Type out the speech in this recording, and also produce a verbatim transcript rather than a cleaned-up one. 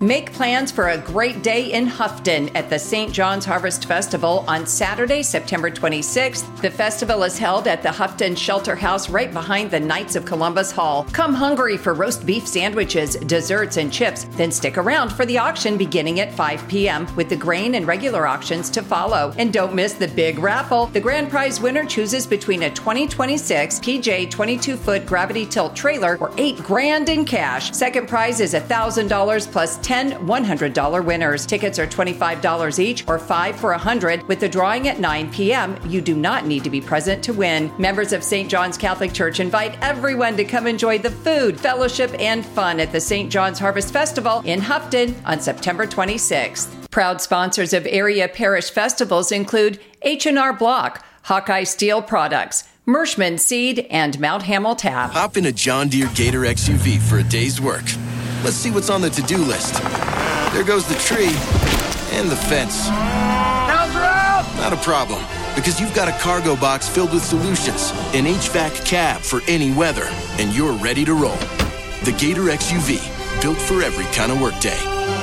Make plans for a great day in Houghton at the Saint John's Harvest Festival on Saturday, September twenty-sixth. The festival is held at the Houghton Shelter House right behind the Knights of Columbus Hall. Come hungry for roast beef sandwiches, desserts, and chips, then stick around for the auction beginning at five p.m. with the grain and regular auctions to follow. And don't miss the big raffle. The grand prize winner chooses between a twenty twenty-six P J twenty-two foot gravity tilt trailer or eight grand in cash. Second prize is one thousand dollars plus ten one hundred dollars winners. Tickets are twenty-five dollars each or five for one hundred. With the drawing at nine p.m., you do not need to be present to win. Members of Saint John's Catholic Church invite everyone to come enjoy the food, fellowship, and fun at the Saint John's Harvest Festival in Houghton on September twenty-sixth. Proud sponsors of area parish festivals include H and R Block, Hawkeye Steel Products, Mershman Seed, and Mount Hamel Tap. Hop in a John Deere Gator X U V for a day's work. Let's see what's on the to-do list. There goes the tree and the fence. Hounds are out! Not a problem, because you've got a cargo box filled with solutions, an H V A C cab for any weather, and you're ready to roll. The Gator X U V, built for every kind of workday.